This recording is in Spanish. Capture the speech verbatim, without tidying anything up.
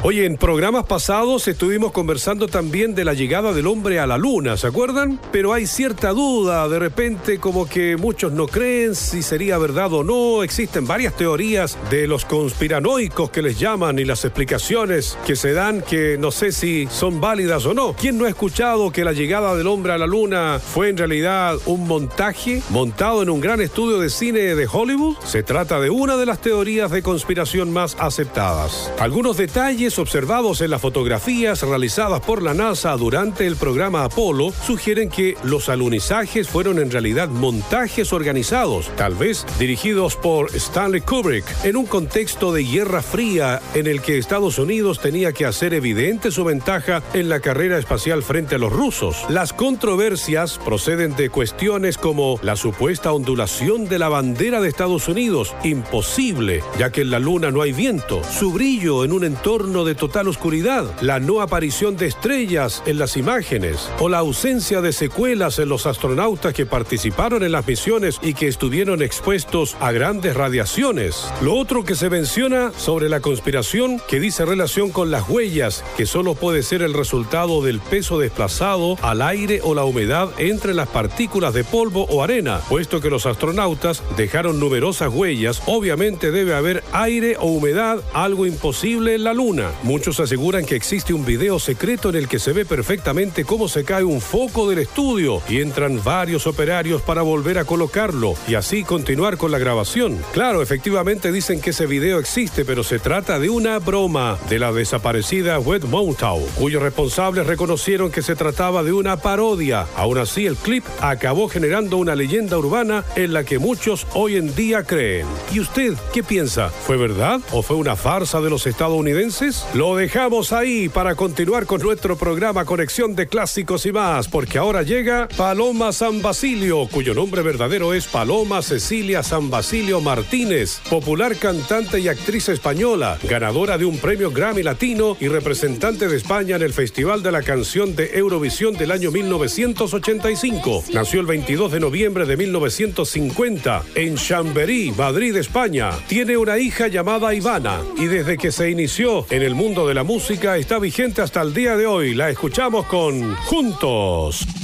Oye, en programas pasados estuvimos conversando también de la llegada del hombre a la luna, ¿se acuerdan? Pero hay cierta duda, de repente como que muchos no creen si sería verdad o no. Existen varias teorías de los conspiranoicos que les llaman y las explicaciones que se dan que no sé si son válidas o no. ¿Quién no ha escuchado que la llegada del hombre a la luna fue en realidad un montaje montado en un gran estudio de cine de Hollywood? Se trata de una de las teorías de conspiración más aceptadas. Algunos detalles observados en las fotografías realizadas por la NASA durante el programa Apolo sugieren que los alunizajes fueron en realidad montajes organizados, tal vez dirigidos por Stanley Kubrick, en un contexto de Guerra Fría en el que Estados Unidos tenía que hacer evidente su ventaja en la carrera espacial frente a los rusos. Las controversias proceden de cuestiones como la supuesta ondulación de la bandera de Estados Unidos, imposible, ya que en la Luna no hay viento, su brillo en un entorno de total oscuridad, la no aparición de estrellas en las imágenes o la ausencia de secuelas en los astronautas que participaron en las misiones y que estuvieron expuestos a grandes radiaciones. Lo otro que se menciona sobre la conspiración que dice relación con las huellas, que solo puede ser el resultado del peso desplazado al aire o la humedad entre las partículas de polvo o arena, puesto que los astronautas dejaron numerosas huellas. Obviamente debe haber aire o humedad, algo imposible en la Luna. Muchos aseguran que existe un video secreto en el que se ve perfectamente cómo se cae un foco del estudio y entran varios operarios para volver a colocarlo y así continuar con la grabación. Claro, efectivamente dicen que ese video existe, pero se trata de una broma de la desaparecida Wet Mountain, cuyos responsables reconocieron que se trataba de una parodia. Aún así, el clip acabó generando una leyenda urbana en la que muchos hoy en día creen. ¿Y usted qué piensa? ¿Fue verdad o fue una farsa de los estadounidenses? Lo dejamos ahí para continuar con nuestro programa Conexión de Clásicos y más, porque ahora llega Paloma San Basilio, cuyo nombre verdadero es Paloma Cecilia San Basilio Martínez, popular cantante y actriz española, ganadora de un premio Grammy Latino y representante de España en el Festival de la Canción de Eurovisión del año mil novecientos ochenta y cinco. Nació el veintidós de noviembre de mil novecientos cincuenta en Chamberí, Madrid, España. Tiene una hija llamada Ivana y desde que se inició en el mundo de la música está vigente hasta el día de hoy. La escuchamos con Juntos.